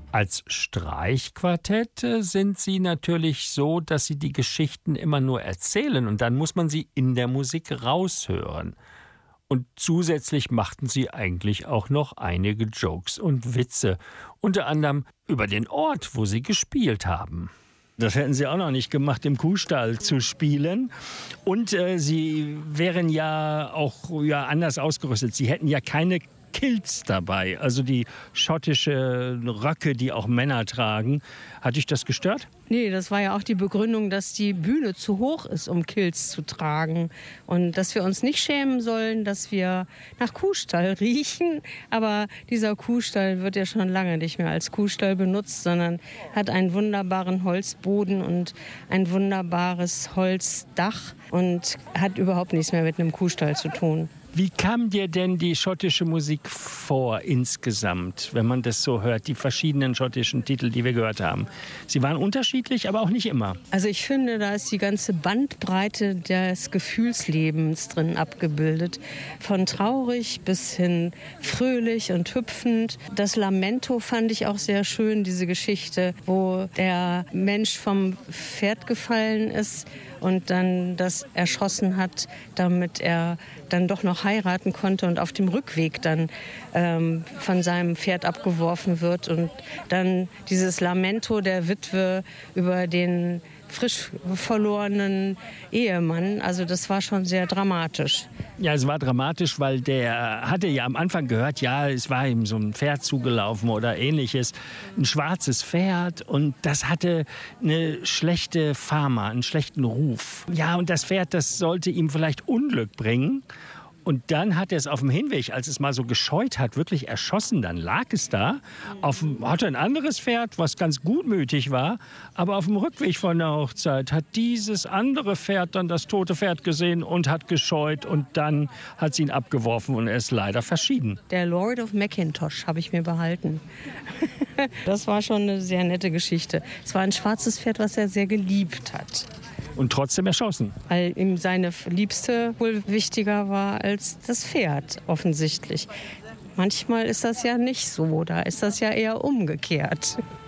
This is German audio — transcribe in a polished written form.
Als Streichquartett sind sie natürlich so, dass sie die Geschichten immer nur erzählen und dann muss man sie in der Musik raushören. Und zusätzlich machten sie eigentlich auch noch einige Jokes und Witze, unter anderem über den Ort, wo sie gespielt haben. Das hätten sie auch noch nicht gemacht, im Kuhstall zu spielen. Und sie wären ja auch anders ausgerüstet. Sie hätten ja keine Kilts dabei, also die schottische Röcke, die auch Männer tragen. Hat dich das gestört? Nee, das war ja auch die Begründung, dass die Bühne zu hoch ist, um Kilts zu tragen. Und dass wir uns nicht schämen sollen, dass wir nach Kuhstall riechen. Aber dieser Kuhstall wird ja schon lange nicht mehr als Kuhstall benutzt, sondern hat einen wunderbaren Holzboden und ein wunderbares Holzdach und hat überhaupt nichts mehr mit einem Kuhstall zu tun. Wie kam dir denn die schottische Musik vor insgesamt, wenn man das so hört, die verschiedenen schottischen Titel, die wir gehört haben? Sie waren unterschiedlich, aber auch nicht immer. Also ich finde, da ist die ganze Bandbreite des Gefühlslebens drin abgebildet. Von traurig bis hin fröhlich und hüpfend. Das Lamento fand ich auch sehr schön, diese Geschichte, wo der Mensch vom Pferd gefallen ist und dann das erschossen hat, damit er dann doch noch heiraten konnte und auf dem Rückweg dann von seinem Pferd abgeworfen wird. Und dann dieses Lamento der Witwe über den frisch verlorenen Ehemann. Also das war schon sehr dramatisch. Ja, es war dramatisch, weil der hatte ja am Anfang gehört, ja, es war ihm so ein Pferd zugelaufen oder ähnliches. Ein schwarzes Pferd und das hatte eine schlechte Fama, einen schlechten Ruf. Ja, und das Pferd, das sollte ihm vielleicht Unglück bringen. Und dann hat er es auf dem Hinweg, als es mal so gescheut hat, wirklich erschossen. Dann lag es da, hatte ein anderes Pferd, was ganz gutmütig war. Aber auf dem Rückweg von der Hochzeit hat dieses andere Pferd dann das tote Pferd gesehen und hat gescheut. Und dann hat sie ihn abgeworfen und er ist leider verschieden. Der Lord of Macintosh habe ich mir behalten. Das war schon eine sehr nette Geschichte. Es war ein schwarzes Pferd, was er sehr geliebt hat. Und trotzdem erschossen. Weil ihm seine Liebste wohl wichtiger war als das Pferd, offensichtlich. Manchmal ist das ja nicht so, da ist das ja eher umgekehrt.